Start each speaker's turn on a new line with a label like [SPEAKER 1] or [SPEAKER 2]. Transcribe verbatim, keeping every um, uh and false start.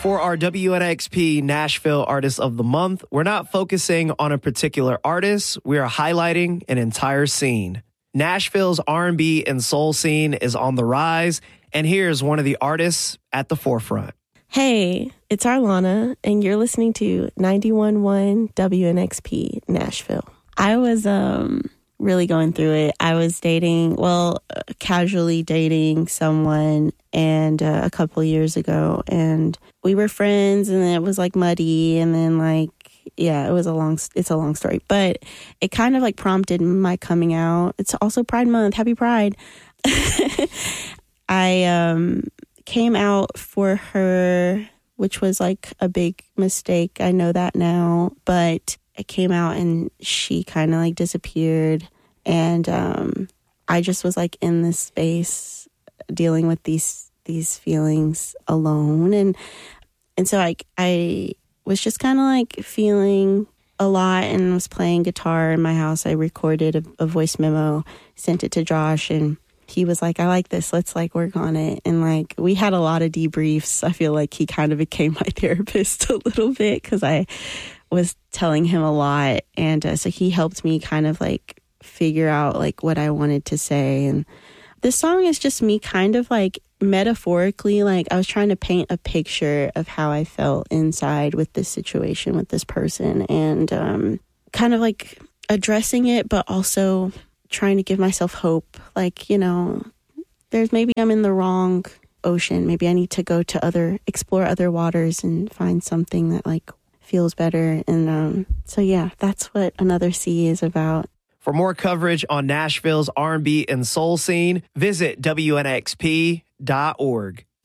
[SPEAKER 1] For our W N X P Nashville Artist of the Month, we're not focusing on a particular artist. We are highlighting an entire scene. Nashville's R and B and soul scene is on the rise, and here's one of the artists at the forefront.
[SPEAKER 2] Hey, it's Arlana, and you're listening to ninety-one point one W N X P Nashville. I was um really going through it. I was dating, well, uh, casually dating someone and uh, a couple of years ago, and we were friends, and it was like muddy, and then like, yeah, it was a long, it's a long story, but it kind of like prompted my coming out. It's also Pride Month. Happy Pride. I um came out for her, which was like a big mistake. I know that now, but I came out and she kind of like disappeared, and um I just was like in this space dealing with these these feelings alone, and and so I I was just kind of like feeling a lot and was playing guitar in my house. I recorded a, a voice memo, sent it to Josh, and he was like, I like this, let's like work on it. And like we had a lot of debriefs. I feel like he kind of became my therapist a little bit because I was telling him a lot, and uh, so he helped me kind of like figure out like what I wanted to say. And this song is just me kind of like metaphorically, like I was trying to paint a picture of how I felt inside with this situation with this person, and um kind of like addressing it, but also trying to give myself hope. Like, you know, there's maybe I'm in the wrong ocean, maybe I need to go to other explore other waters and find something that like feels better. And um, so, yeah, that's what Another Sea is about.
[SPEAKER 1] For more coverage on Nashville's R and B and soul scene, visit W N X P dot org.